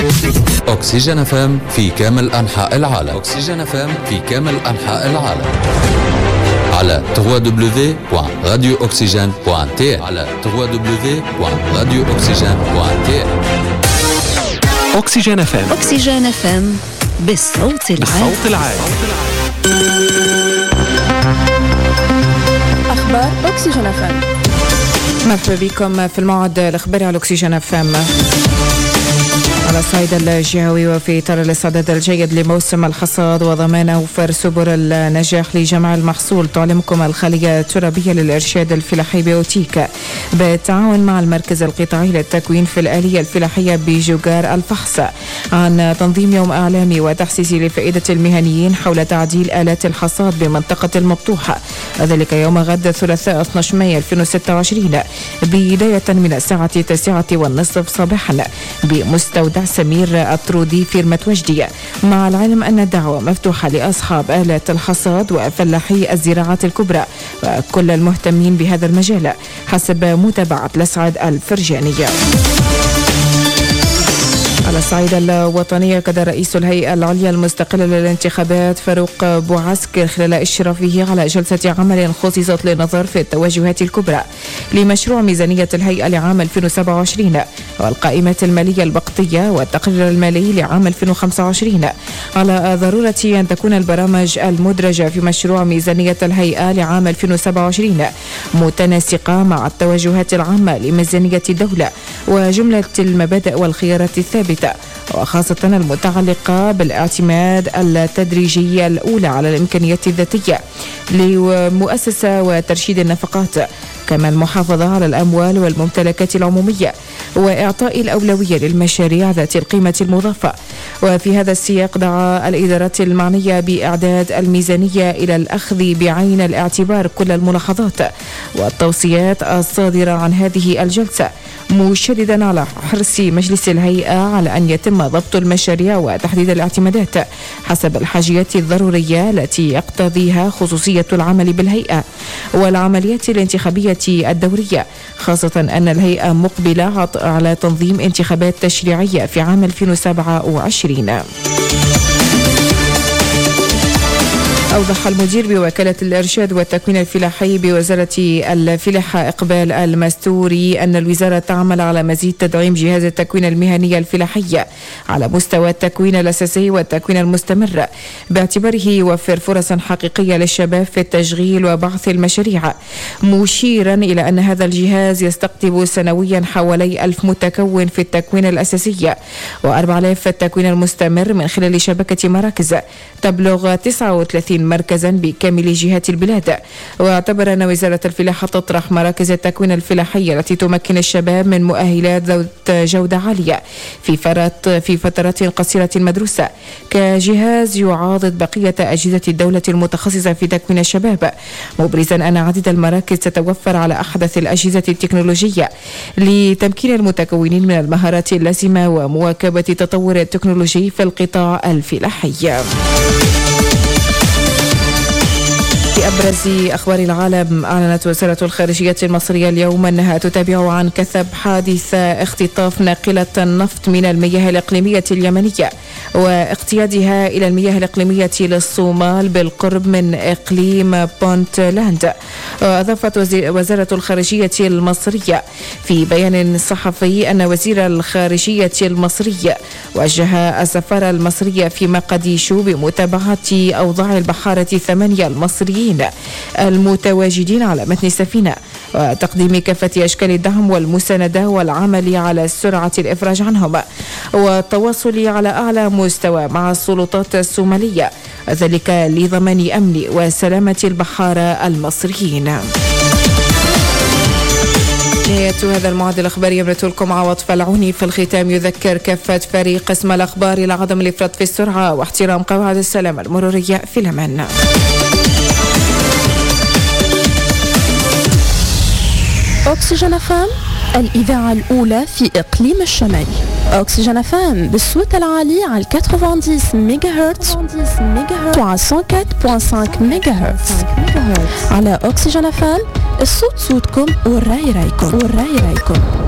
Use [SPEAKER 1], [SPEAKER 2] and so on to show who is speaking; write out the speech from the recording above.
[SPEAKER 1] أكسجين FM في كامل أنحاء العالم. أكسجين FM في كامل أنحاء العالم على www.radiooxygene.tl على www.radiooxygene.tl.
[SPEAKER 2] أكسجين FM.
[SPEAKER 3] أكسجين FM بالصوت العالي.
[SPEAKER 4] أخبار أكسجين FM.
[SPEAKER 5] مرحبا بكم في الموعد الإخباري على أكسجين FM. على الصعيد الجوي وفي إطار الاستعداد الجيد لموسم الحصاد وضمان أوفر سبل النجاح لجمع المحصول، تعلمكم الخلية الترابية للإرشاد الفلاحي بأوتيكا بالتعاون مع المركز القطاعي للتكوين في الآلية الفلاحية بجوجار الفحص عن تنظيم يوم إعلامي وتحسيسي لفائدة المهنيين حول تعديل آلات الحصاد بمنطقة المبطوحة، ذلك يوم غد الثلاثاء 12 مايو 2026 بداية من الساعة 9:30 صباحا بمستودع سمير الطرودي في وجدية، مع العلم أن الدعوة مفتوحة لأصحاب آلات الحصاد وفلاحي الزراعات الكبرى وكل المهتمين بهذا المجال حسب متابعة الأسعاد الفرجانية. على الصعيد الوطني قضى رئيس الهيئة العليا المستقلة للانتخابات فاروق بوعسكر خلال إشرافه على جلسة عمل خصصت للنظر في التوجهات الكبرى لمشروع ميزانية الهيئة لعام 2027 والقائمة المالية الوقتية والتقرير المالي لعام 2025 على ضرورة أن تكون البرامج المدرجة في مشروع ميزانية الهيئة لعام 2027 متناسقة مع التوجهات العامة لميزانية الدولة وجملة المبادئ والخيارات الثابتة، وخاصة المتعلقة بالاعتماد التدريجي الأولى على الإمكانيات الذاتية لمؤسسة وترشيد النفقات، كما المحافظة على الأموال والممتلكات العمومية وإعطاء الأولوية للمشاريع ذات القيمة المضافة. وفي هذا السياق دعا الإدارات المعنية بإعداد الميزانية إلى الأخذ بعين الاعتبار كل الملاحظات والتوصيات الصادرة عن هذه الجلسة، مشددا على حرص مجلس الهيئة على أن يتم ضبط المشاريع وتحديد الاعتمادات حسب الحاجيات الضرورية التي يقتضيها خصوصية العمل بالهيئة والعمليات الانتخابية الدورية، خاصة أن الهيئة مقبلة على تنظيم انتخابات تشريعية في عام 2027. أوضح المدير بوكالة الإرشاد والتكوين الفلاحي بوزارة الفلاحة إقبال المستوري أن الوزارة تعمل على مزيد تدعيم جهاز التكوين المهني الفلاحي على مستوى التكوين الأساسي والتكوين المستمر، باعتباره يوفر فرصا حقيقية للشباب في التشغيل وبعث المشاريع، مشيرا إلى أن هذا الجهاز يستقطب سنويا حوالي 1000 متكون في التكوين الأساسي و4000 في التكوين المستمر من خلال شبكة مراكز تبلغ 39 مركزا بكامل جهات البلاد. واعتبر أن وزارة الفلاحة تطرح مراكز التكوين الفلاحي التي تمكن الشباب من مؤهلات ذات جودة عالية في فترات قصيرة مدروسة كجهاز يعاضد بقية أجهزة الدولة المتخصصة في تكوين الشباب، مبرزا أن عدد المراكز تتوفر على أحدث الأجهزة التكنولوجية لتمكين المتكونين من المهارات اللازمة ومواكبة تطور التكنولوجي في القطاع الفلاحي. في أبرز أخبار العالم، أعلنت وزارة الخارجية المصرية اليوم أنها تتابع عن كثب حادث اختطاف ناقلة النفط من المياه الإقليمية اليمنية واقتيادها إلى المياه الإقليمية للصومال بالقرب من إقليم بونتلاند. وأضافت وزارة الخارجية المصرية في بيان صحفي أن وزير الخارجية المصري وجه السفارة المصرية في مقديشو بمتابعة أوضاع البحارة 8 المصريين المتواجدين على متن السفينة وتقديم كافة أشكال الدعم والمساندة والعمل على سرعة الإفراج عنهم والتواصل على أعلى مستوى مع السلطات الصومالية، ذلك لضمان أمن وسلامة البحارة المصريين. نهاية هذا الموعد الأخباري يمرت لكم عوض فلعوني. في الختام يذكر كافة فريق قسم الأخبار إلى عدم الإفراط في السرعة واحترام قواعد السلامة المرورية في الأمان.
[SPEAKER 4] أكسجين FM، الإذاعة الأولى في إقليم الشمال. أكسجين FM بالصوت العالي على 90 ميجاهرتز وعلى 104.5 ميجاهرتز. على أكسجين FM الصوت صوتكم والرأي رأيكم.